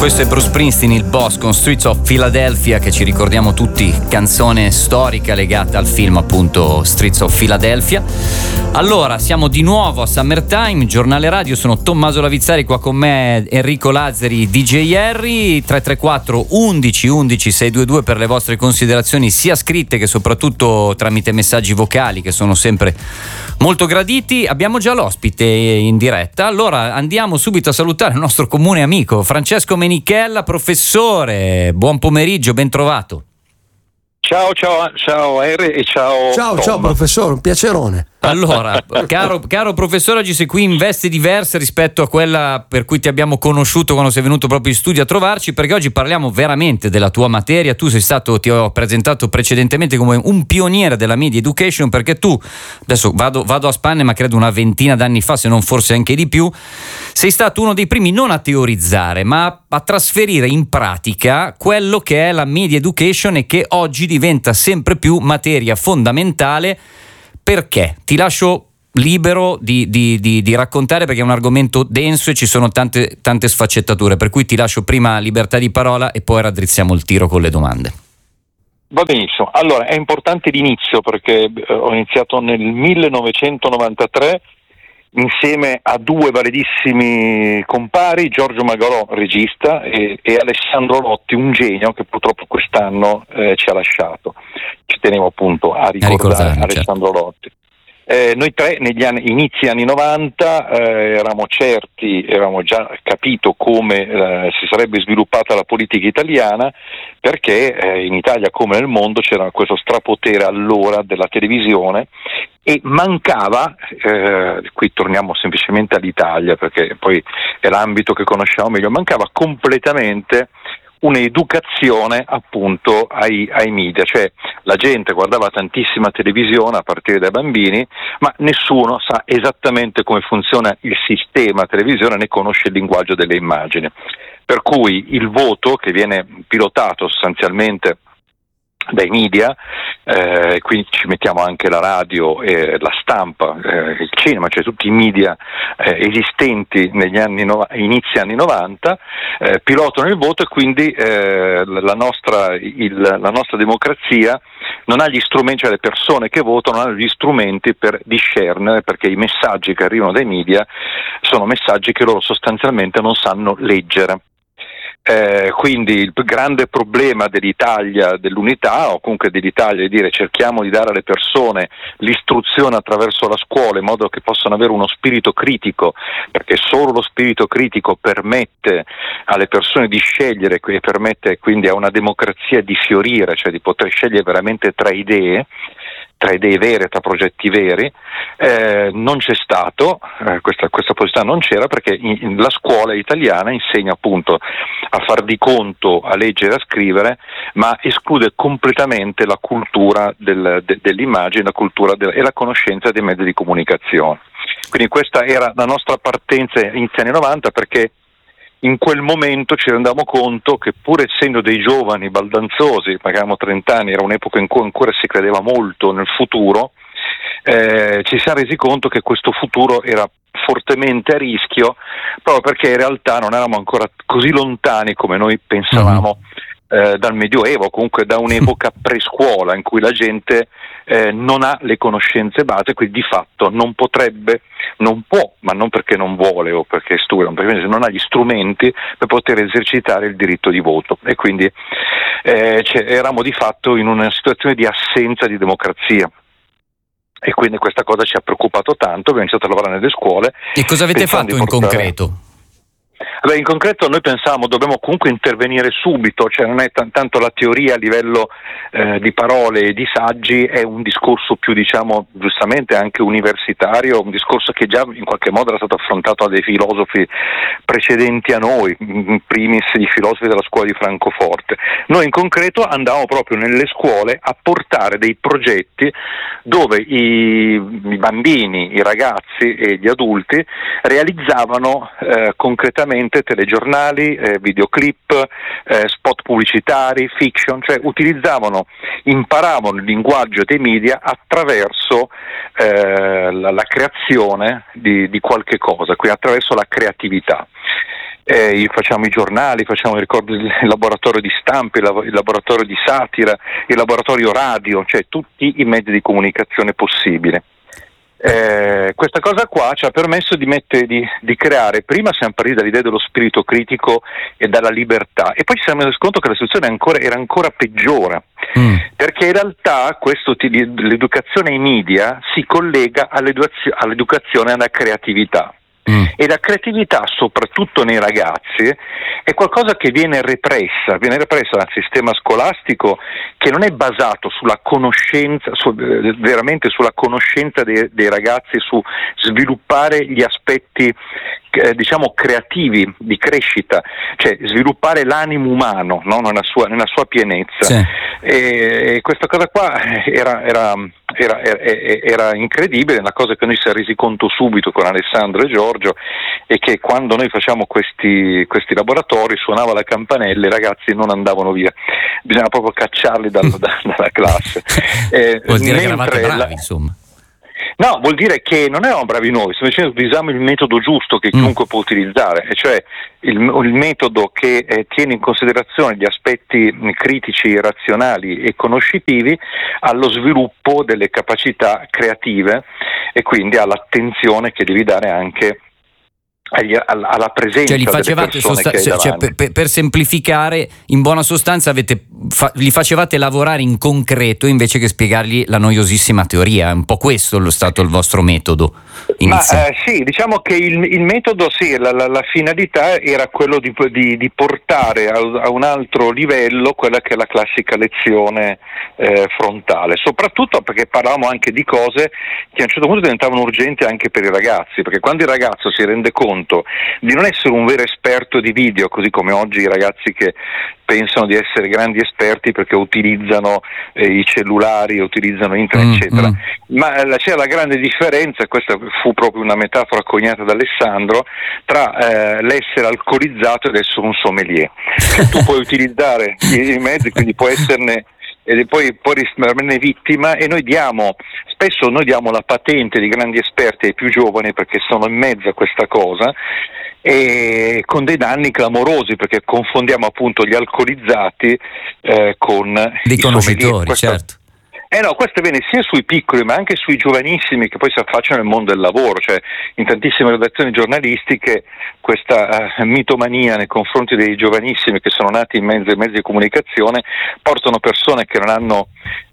Questo è Bruce Springsteen, il boss, con Streets of Philadelphia, che ci ricordiamo tutti, canzone storica legata al film appunto Streets of Philadelphia. Allora, siamo di nuovo a Summertime, giornale radio, sono Tommaso Lavizzari, qua con me Enrico Lazzari, DJ Harry. 334 11 11 622 per le vostre considerazioni sia scritte che soprattutto tramite messaggi vocali, che sono sempre molto graditi. Abbiamo già l'ospite in diretta, allora andiamo subito a salutare il nostro comune amico Francesco Menichella. Professore, buon pomeriggio, ben trovato. Ciao Harry e ciao Tom. Ciao professore, un piacerone. Allora, caro professore, oggi sei qui in veste diverse rispetto a quella per cui ti abbiamo conosciuto quando sei venuto proprio in studio a trovarci, perché oggi parliamo veramente della tua materia. Tu ti ho presentato precedentemente come un pioniere della media education, perché tu, adesso vado a spanne, ma credo una ventina d'anni fa, se non forse anche di più, sei stato uno dei primi non a teorizzare, ma a trasferire in pratica quello che è la media education e che oggi diventa sempre più materia fondamentale. Perché? Ti lascio libero di raccontare, perché è un argomento denso e ci sono tante sfaccettature, per cui ti lascio prima libertà di parola e poi raddrizziamo il tiro con le domande. Va benissimo. Allora, è importante l'inizio, perché ho iniziato nel 1993 insieme a due validissimi compari, Giorgio Magalò, regista, e Alessandro Lotti, un genio che purtroppo quest'anno ci ha lasciato. Ci tenevo appunto a ricordare Alessandro Lotti. Noi tre negli inizi anni 90 eravamo già capito come si sarebbe sviluppata la politica italiana, perché in Italia come nel mondo c'era questo strapotere allora della televisione e mancava, qui torniamo semplicemente all'Italia perché poi è l'ambito che conosciamo meglio, mancava completamente un'educazione appunto ai media, cioè la gente guardava tantissima televisione a partire dai bambini, ma nessuno sa esattamente come funziona il sistema televisione né conosce il linguaggio delle immagini, per cui il voto, che viene pilotato sostanzialmente dai media, quindi ci mettiamo anche la radio, la stampa, il cinema, cioè tutti i media esistenti negli inizi anni 90, pilotano il voto, e quindi la nostra democrazia non ha gli strumenti, cioè le persone che votano non hanno gli strumenti per discernere, perché i messaggi che arrivano dai media sono messaggi che loro sostanzialmente non sanno leggere. Quindi il grande problema dell'Italia, dell'unità, o comunque dell'Italia, è dire cerchiamo di dare alle persone l'istruzione attraverso la scuola in modo che possano avere uno spirito critico, perché solo lo spirito critico permette alle persone di scegliere e permette quindi a una democrazia di fiorire, cioè di poter scegliere veramente tra idee vere, tra progetti veri. Non c'è stato, questa possibilità non c'era, perché la scuola italiana insegna appunto a far di conto, a leggere e a scrivere, ma esclude completamente la cultura dell'immagine, la cultura e la conoscenza dei mezzi di comunicazione. Quindi questa era la nostra partenza inizio anni 90, perché in quel momento ci rendavamo conto che, pur essendo dei giovani baldanzosi, avevamo 30 anni, era un'epoca in cui ancora si credeva molto nel futuro, ci siamo resi conto che questo futuro era fortemente a rischio, proprio perché in realtà non eravamo ancora così lontani come noi pensavamo dal Medioevo, comunque da un'epoca prescuola in cui la gente non ha le conoscenze base, quindi di fatto non può, ma non perché non vuole o perché è stupido, perché non ha gli strumenti per poter esercitare il diritto di voto, e quindi eravamo di fatto in una situazione di assenza di democrazia. E quindi questa cosa ci ha preoccupato tanto, abbiamo iniziato a lavorare nelle scuole. E cosa avete fatto in concreto? Beh, in concreto noi pensavamo dobbiamo comunque intervenire subito, cioè non è tanto la teoria a livello di parole e di saggi, è un discorso più, diciamo, giustamente anche universitario, un discorso che già in qualche modo era stato affrontato da dei filosofi precedenti a noi, in primis i filosofi della scuola di Francoforte. Noi in concreto andavamo proprio nelle scuole a portare dei progetti dove i bambini, i ragazzi e gli adulti realizzavano concretamente telegiornali, videoclip, spot pubblicitari, fiction, cioè imparavano il linguaggio dei media attraverso la creazione di qualche cosa, quindi attraverso la creatività. Facciamo i giornali, facciamo il laboratorio di stampa, il laboratorio di satira, il laboratorio radio, cioè tutti i mezzi di comunicazione possibili. Questa cosa qua ci ha permesso di creare, prima siamo partiti dall'idea dello spirito critico e dalla libertà, e poi ci siamo resi conto che la situazione era ancora peggiore, perché in realtà l'educazione ai media si collega all'educazione e alla creatività. E la creatività, soprattutto nei ragazzi, è qualcosa che viene repressa dal sistema scolastico, che non è basato sulla conoscenza, veramente sulla conoscenza dei ragazzi, su sviluppare gli aspetti creativi di crescita, cioè sviluppare l'animo umano, no? nella sua pienezza. Sì. E questa cosa qua era incredibile. Una cosa che noi si è resi conto subito con Alessandro e Giorgio è che quando noi facciamo questi laboratori, suonava la campanella, i ragazzi non andavano via, bisogna proprio cacciarli dalla classe. Vuol dire che eravate bravi, insomma. No, vuol dire che non eravamo bravi noi, semplicemente utilizziamo il metodo giusto che chiunque può utilizzare, e cioè il metodo che tiene in considerazione gli aspetti critici, razionali e conoscitivi allo sviluppo delle capacità creative, e quindi all'attenzione che devi dare anche alla presenza delle persone che hai davanti. Per semplificare, in buona sostanza li facevate lavorare in concreto invece che spiegargli la noiosissima teoria. È un po' questo stato il vostro metodo iniziale. Sì, diciamo che il metodo, sì, la finalità era quello di portare a un altro livello quella che è la classica lezione frontale, soprattutto perché parlavamo anche di cose che a un certo punto diventavano urgenti anche per i ragazzi, perché quando il ragazzo si rende conto di non essere un vero esperto di video, così come oggi i ragazzi che pensano di essere grandi esperti perché utilizzano i cellulari, utilizzano internet, eccetera. Ma c'era la grande differenza, questa fu proprio una metafora coniata da Alessandro, tra l'essere alcolizzato ed essere un sommelier. Cioè, tu puoi utilizzare i mezzi, quindi puoi esserne e poi rimanerne vittima, e spesso noi diamo la patente di grandi esperti ai più giovani perché sono in mezzo a questa cosa, e con dei danni clamorosi, perché confondiamo appunto gli alcolizzati con dei conoscitori, certo. No, questo avviene sia sui piccoli ma anche sui giovanissimi che poi si affacciano nel mondo del lavoro, cioè in tantissime redazioni giornalistiche questa mitomania nei confronti dei giovanissimi che sono nati in mezzi di comunicazione portano persone che non hanno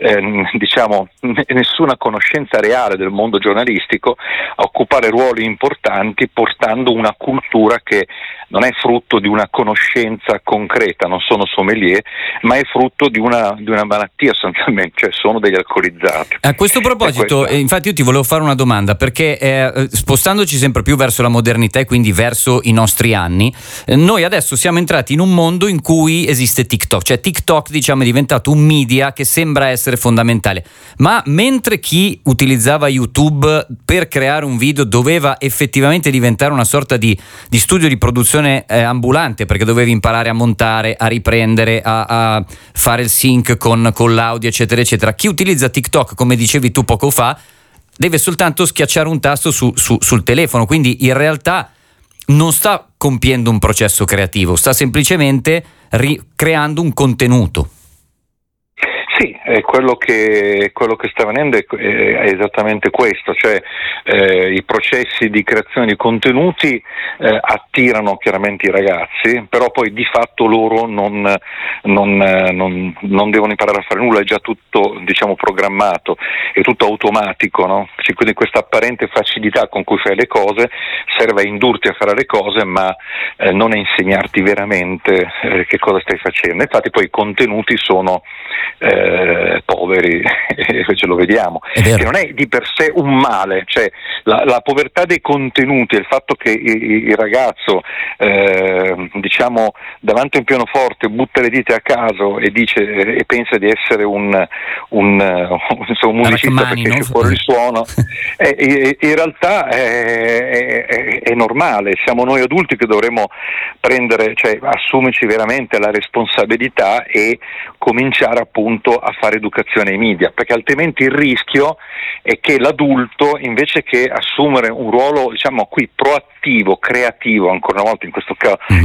nessuna conoscenza reale del mondo giornalistico a occupare ruoli importanti, portando una cultura che non è frutto di una conoscenza concreta, non sono sommelier, ma è frutto di una malattia sostanzialmente, cioè sono degli alcolizzati. A questo proposito, infatti io ti volevo fare una domanda, perché spostandoci sempre più verso la modernità e quindi verso i nostri anni, noi adesso siamo entrati in un mondo in cui esiste TikTok, cioè TikTok è diventato un media che sembra essere fondamentale, ma mentre chi utilizzava YouTube per creare un video doveva effettivamente diventare una sorta di studio di produzione ambulante, perché dovevi imparare a montare, a riprendere, a fare il sync con l'audio, eccetera eccetera, chi utilizza TikTok, come dicevi tu poco fa, deve soltanto schiacciare un tasto sul telefono, quindi in realtà non sta compiendo un processo creativo, sta semplicemente creando un contenuto. Sì, quello che sta avvenendo è esattamente questo, cioè i processi di creazione di contenuti attirano chiaramente i ragazzi, però poi di fatto loro non devono imparare a fare nulla, è già tutto programmato, è tutto automatico, no? Quindi questa apparente facilità con cui fai le cose serve a indurti a fare le cose, ma non a insegnarti veramente che cosa stai facendo. Infatti poi i contenuti sono poveri, ce lo vediamo, che non è di per sé un male, cioè la povertà dei contenuti, il fatto che il ragazzo davanti a un pianoforte butta le dita a caso e dice e pensa di essere un musicista perché esce fuori il suono, in realtà è normale. Siamo noi adulti che dovremmo assumerci veramente la responsabilità e cominciare appunto a fare educazione ai media, perché altrimenti il rischio è che l'adulto, invece che assumere un ruolo proattivo, creativo, ancora una volta in questo caso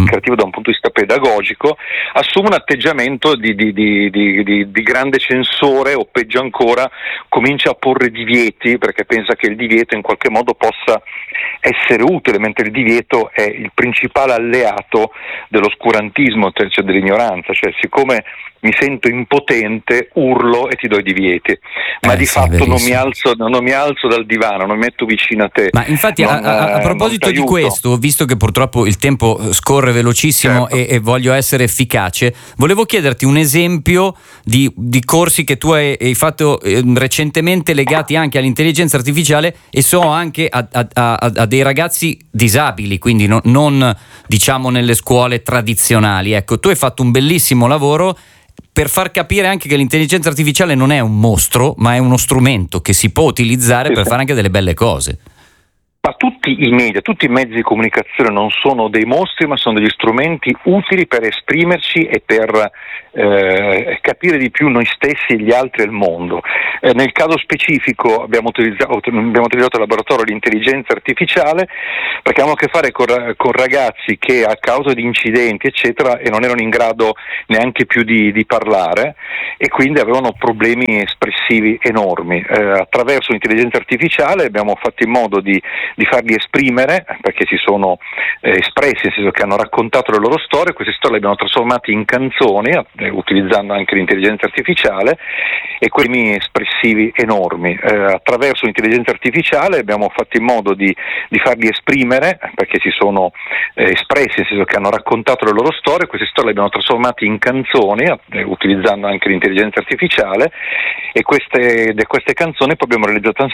creativo da un punto di vista pedagogico, assume un atteggiamento di grande censore, o peggio ancora comincia a porre divieti perché pensa che il divieto in qualche modo possa essere utile, mentre il divieto è il principale alleato dell'oscurantismo, cioè dell'ignoranza. Cioè, siccome mi sento impotente, urlo e ti do i divieti, ma di fatto non mi alzo dal divano, non mi metto vicino a te. Ma infatti a proposito di questo, visto che purtroppo il tempo scorre velocissimo, certo, e voglio essere efficace, volevo chiederti un esempio di corsi che tu hai fatto recentemente legati anche all'intelligenza artificiale, e so anche a dei ragazzi disabili, quindi non diciamo nelle scuole tradizionali. Ecco, tu hai fatto un bellissimo lavoro per far capire anche che l'intelligenza artificiale non è un mostro, ma è uno strumento che si può utilizzare per fare anche delle belle cose. Ma tutti i media, tutti i mezzi di comunicazione non sono dei mostri, ma sono degli strumenti utili per esprimerci e per capire di più noi stessi, gli altri e il mondo. Nel caso specifico abbiamo utilizzato il laboratorio di intelligenza artificiale perché avevamo a che fare con ragazzi che a causa di incidenti eccetera e non erano in grado neanche più di parlare, e quindi avevano problemi espressivi enormi. Attraverso l'intelligenza artificiale abbiamo fatto in modo di farli esprimere, perché si sono espressi, nel senso che hanno raccontato le loro storie. Queste storie le abbiamo trasformate in canzoni utilizzando anche l'intelligenza artificiale, e quei espressivi enormi. Attraverso l'intelligenza artificiale abbiamo fatto in modo di farli esprimere, perché si sono espressi, nel senso che hanno raccontato le loro storie. Queste storie le abbiamo trasformate in canzoni utilizzando anche l'intelligenza artificiale, e queste canzoni poi abbiamo realizzato